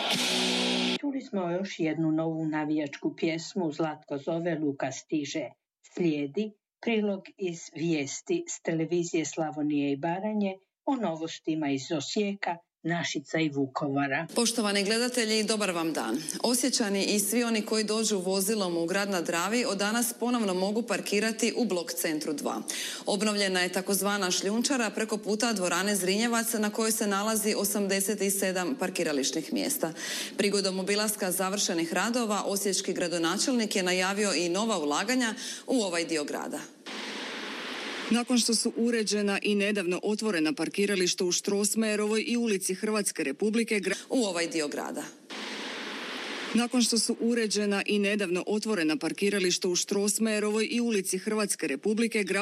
Čuli smo još jednu novu navijačku pjesmu Zlatko zove, Luka stiže. Slijedi prilog iz vijesti s televizije Slavonije i Baranje o novostima iz Osijeka, Našica i Vukovara. Poštovani gledatelji, dobar vam dan. Osječani i svi oni koji dođu vozilom u grad na Dravi od danas ponovno mogu parkirati u blok centru 2. Obnovljena je takozvana šljunčara preko puta dvorane Zrinjevac na kojoj se nalazi 87 parkirališnih mjesta. Prigodom obilaska završenih radova osječki gradonačelnik je najavio i nova ulaganja u ovaj dio grada. Nakon što su uređena i nedavno otvorena parkirališta u Strossmayerovoj i ulici Hrvatske Republike u ovaj dio grada. Nakon što su uređena i nedavno otvorena parkirališta u Strossmayerovoj i ulici Hrvatske Republike